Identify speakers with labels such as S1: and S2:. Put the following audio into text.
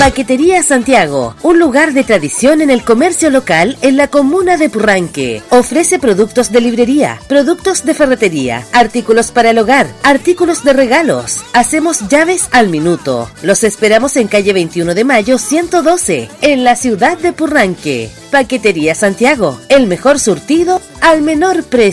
S1: Paquetería Santiago, un lugar de tradición en el comercio local en la comuna de Purranque. Ofrece productos de librería, productos de ferretería, artículos para el hogar, artículos de regalos. Hacemos llaves al minuto. Los esperamos en calle 21 de Mayo 112, en la ciudad de Purranque. Paquetería Santiago, el mejor surtido al menor precio.